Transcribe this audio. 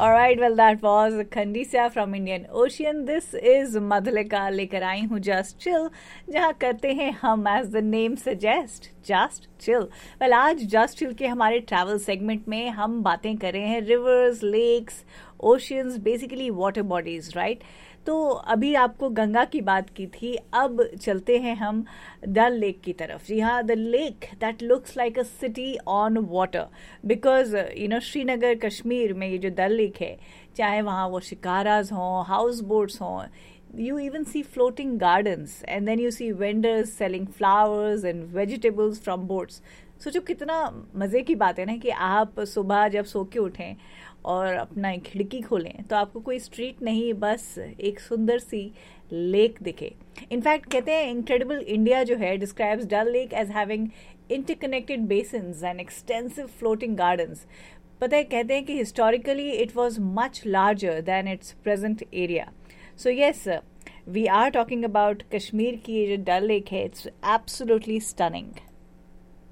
Alright, well that was Khandisya from Indian Ocean. This is Madhulika लेकर आई हूँ Just Chill, जहाँ करते हैं हम as the name suggest, Just Chill. Well आज Just Chill के हमारे travel segment में हम बातें कर रहे हैं rivers, lakes, oceans, basically water bodies, right? तो अभी आपको गंगा की बात की थी, अब चलते हैं हम डल लेक की तरफ. जी हाँ, the lake that looks like a city on water, because Srinagar Kashmir में ये जो डल लेक है, चाहे वहाँ वो शिकाराज हों, हाउस बोट्स हों, you even see floating gardens and then you see vendors selling flowers and vegetables from boats. सोचो कितना मज़े की बात है ना कि आप सुबह जब सो के उठें और अपना खिड़की खोलें तो आपको कोई स्ट्रीट नहीं, बस एक सुंदर सी लेक दिखे. इनफैक्ट कहते हैं इनक्रेडिबल इंडिया जो है describes dull lake as having interconnected basins and extensive floating gardens. पता है, कहते हैं कि historically it was much larger than it's present area. So yes, we are talking about Kashmir की जो डल लेक है, it's absolutely stunning.